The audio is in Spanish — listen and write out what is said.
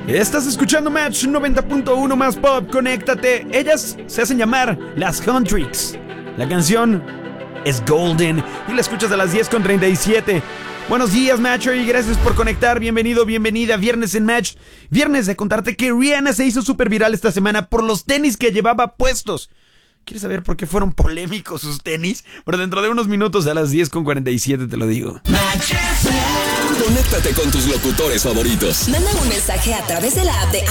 Estás escuchando Match 90.1 más pop, conéctate. Ellas se hacen llamar las Huntrix. La canción es Golden y la escuchas a las 10:37. Buenos días, Matcher, y gracias por conectar. Bienvenido, bienvenida. Viernes en Match. Viernes de contarte que Rihanna se hizo súper viral esta semana por los tenis que llevaba puestos. ¿Quieres saber por qué fueron polémicos sus tenis? Pero dentro de unos minutos a las 10:47 te lo digo. Conéctate con tus locutores favoritos. Manda un mensaje a través de la app de